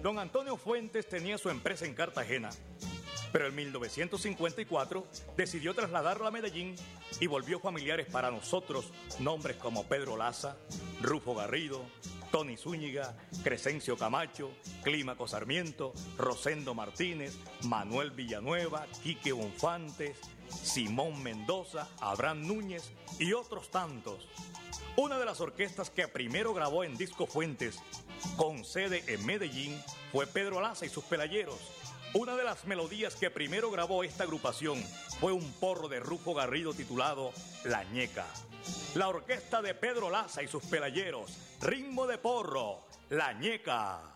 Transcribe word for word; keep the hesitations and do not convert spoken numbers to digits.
Don Antonio Fuentes tenía su empresa en Cartagena, pero en mil novecientos cincuenta y cuatro decidió trasladarla a Medellín y volvió familiares para nosotros nombres como Pedro Laza, Rufo Garrido, Tony Zúñiga, Crescencio Camacho, Clímaco Sarmiento, Rosendo Martínez, Manuel Villanueva, Quique Bonfantes, Simón Mendoza, Abraham Núñez y otros tantos. Una de las orquestas que primero grabó en Disco Fuentes, con sede en Medellín, fue Pedro Laza y sus Pelayeros. Una de las melodías que primero grabó esta agrupación fue un porro de Rufo Garrido titulado La Ñeca. La orquesta de Pedro Laza y sus Pelayeros, ritmo de porro, La Ñeca.